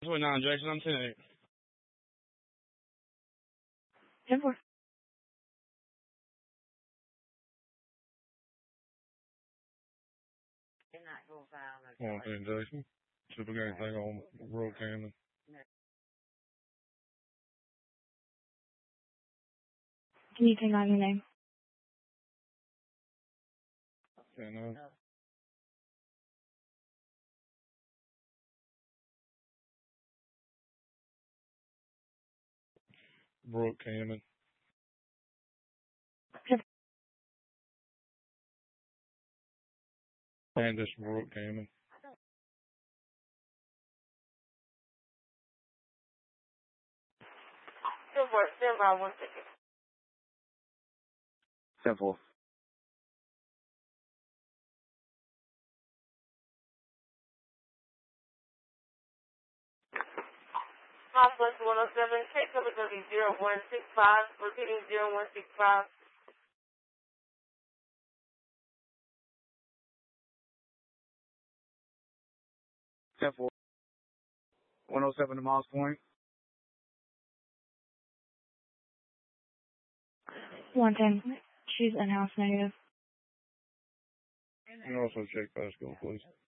29 Jackson, I'm 10-8. 10-4. Come on, 10 Jackson. See if we got anything on road camming. Can you take out your name? 10-0. Brooke camming. Candace Brooke camming. 10-4. Complex 107, check number is going to be 0165, repeating 0165. 10-4. 107 to Moss Point. 110. She's in-house negative. And also check Pasco, please.